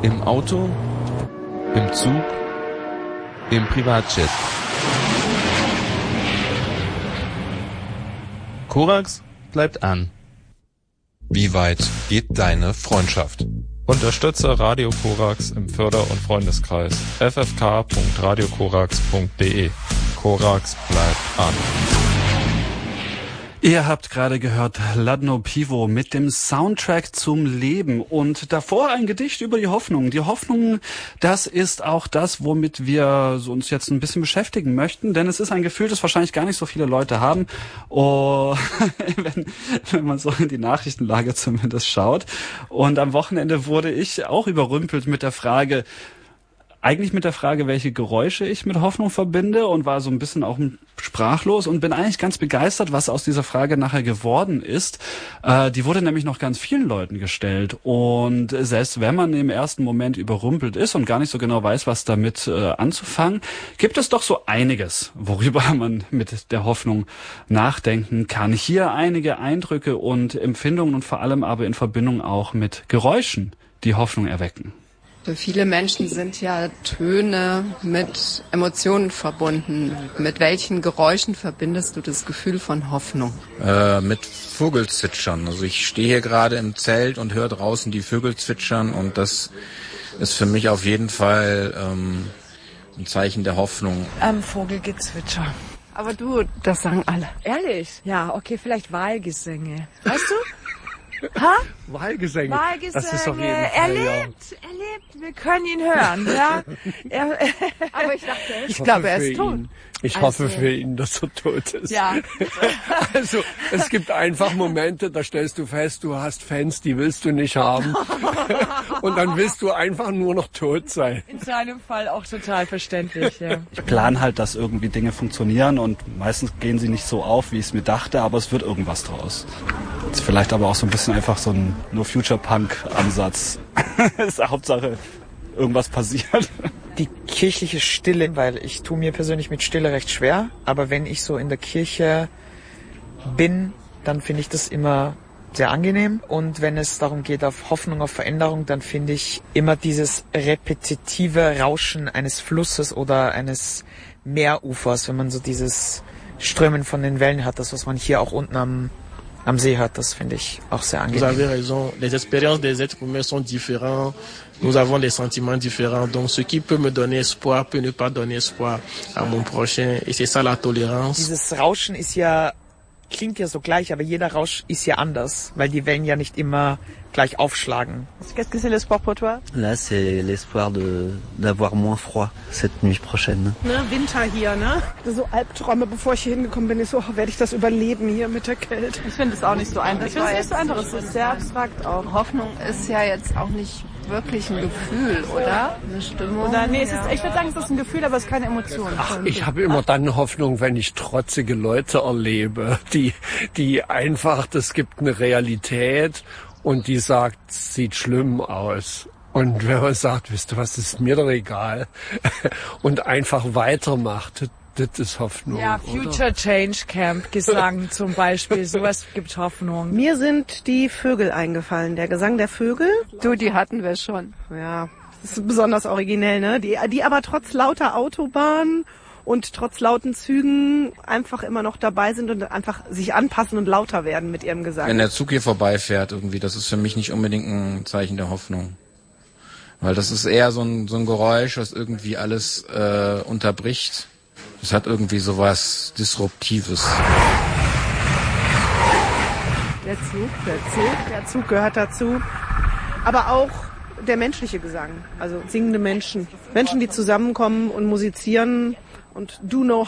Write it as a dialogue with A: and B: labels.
A: Im Auto, im Zug, im Privatjet. Korax bleibt an.
B: Wie weit geht deine Freundschaft?
C: Unterstütze Radio Korax im Förder- und Freundeskreis. ffk.radiokorax.de. Korax bleibt an.
D: Ihr habt gerade gehört Ladno Pivo mit dem Soundtrack zum Leben und davor ein Gedicht über die Hoffnung. Die Hoffnung, das ist auch das, womit wir uns jetzt ein bisschen beschäftigen möchten, denn es ist ein Gefühl, das wahrscheinlich gar nicht so viele Leute haben, wenn man so in die Nachrichtenlage zumindest schaut. Und am Wochenende wurde ich auch überrümpelt mit der Frage, welche Geräusche ich mit Hoffnung verbinde und war so ein bisschen auch sprachlos und bin eigentlich ganz begeistert, was aus dieser Frage nachher geworden ist. Die wurde nämlich noch ganz vielen Leuten gestellt und selbst wenn man im ersten Moment überrumpelt ist und gar nicht so genau weiß, was damit anzufangen, gibt es doch so einiges, worüber man mit der Hoffnung nachdenken kann. Hier einige Eindrücke und Empfindungen und vor allem aber in Verbindung auch mit Geräuschen, die Hoffnung erwecken.
E: Für viele Menschen sind ja Töne mit Emotionen verbunden. Mit welchen Geräuschen verbindest du das Gefühl von Hoffnung?
F: Mit Vogelzwitschern. Also ich stehe hier gerade im Zelt und höre draußen die Vögel zwitschern und das ist für mich auf jeden Fall ein Zeichen der Hoffnung.
G: Vogelgezwitscher.
H: Aber du, das sagen alle.
G: Ehrlich? Ja, okay, vielleicht Wahlgesänge. Weißt du? Ha?
I: Wahlgesänge.
G: Das ist auf jeden Fall, er lebt. Wir können ihn hören, ja.
H: Aber ich dachte,
G: ich glaube, er ist tot.
I: Ich hoffe für ihn, dass er tot ist.
G: Ja.
I: Also, es gibt einfach Momente, da stellst du fest, du hast Fans, die willst du nicht haben. Und dann willst du einfach nur noch tot sein.
G: In seinem Fall auch total verständlich, ja.
D: Ich plane halt, dass irgendwie Dinge funktionieren und meistens gehen sie nicht so auf, wie ich es mir dachte, aber es wird irgendwas draus. Ist vielleicht aber auch so ein bisschen einfach so ein nur Future-Punk-Ansatz. Ist Hauptsache, irgendwas passiert.
J: Die kirchliche Stille, weil ich tue mir persönlich mit Stille recht schwer, aber wenn ich so in der Kirche bin, dann finde ich das immer sehr angenehm. Und wenn es darum geht auf Hoffnung, auf Veränderung, dann finde ich immer dieses repetitive Rauschen eines Flusses oder eines Meerufers, wenn man so dieses Strömen von den Wellen hat, das was man hier auch unten am See hört, das finde ich auch sehr angenehm.
K: Vous avez raison, les expériences des êtres humains sont différentes, nous avons des sentiments différents, donc ce qui peut me donner espoir peut ne pas donner espoir à mon prochain, et c'est ça la tolérance.
J: Dieses Rauschen klingt ja so gleich, aber jeder Rausch ist ja anders, weil die Wellen ja nicht immer gleich aufschlagen.
H: Qu'est-ce que c'est l'espoir pour toi?
L: Là, c'est l'espoir d'avoir moins froid cette nuit prochaine.
H: Ne, Winter hier, ne? So Albträume, bevor ich hier hingekommen bin, ist so, werde ich das überleben hier mit der Kälte?
G: Ich finde es auch nicht so einfach. Ich finde es nicht so einfach, es ist sehr abstrakt auch.
E: Hoffnung ist ja jetzt auch nicht wirklich ein Gefühl, oder? Eine Stimmung?
G: Oder, nee, ich würde sagen, es ist ein Gefühl, aber es ist keine Emotion.
I: Ach, ich habe immer dann Hoffnung, wenn ich trotzige Leute erlebe, die einfach, das gibt eine Realität und die sagt, sieht schlimm aus. Und wenn man sagt, wisst du was, ist mir doch egal und einfach weitermacht, das ist Hoffnung.
G: Ja, Future Change Camp Gesang zum Beispiel, sowas gibt Hoffnung.
H: Mir sind die Vögel eingefallen, der Gesang der Vögel.
E: Du, die hatten wir schon.
H: Ja, das ist besonders originell, ne? Die aber trotz lauter Autobahnen und trotz lauten Zügen einfach immer noch dabei sind und einfach sich anpassen und lauter werden mit ihrem Gesang.
F: Wenn der Zug hier vorbeifährt irgendwie, das ist für mich nicht unbedingt ein Zeichen der Hoffnung. Weil das ist eher so ein Geräusch, was irgendwie alles unterbricht. Das hat irgendwie sowas Disruptives.
H: Der Zug gehört dazu. Aber auch der menschliche Gesang, also singende Menschen. Menschen, die zusammenkommen und musizieren und do no